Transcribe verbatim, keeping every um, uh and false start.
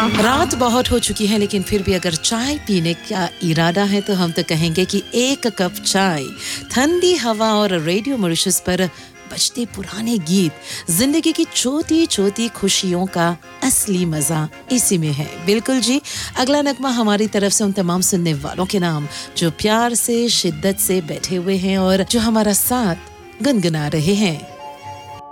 रात बहुत हो चुकी है, लेकिन फिर भी अगर चाय पीने का इरादा है तो हम तो कहेंगे कि एक कप चाय, ठंडी हवा और रेडियो मॉरिशस पर बजते पुराने गीत, जिंदगी की छोटी छोटी खुशियों का असली मजा इसी में है। बिल्कुल जी। अगला नगमा हमारी तरफ से उन तमाम सुनने वालों के नाम जो प्यार से, शिद्दत से बैठे हुए हैं और जो हमारा साथ गुनगुना रहे हैं।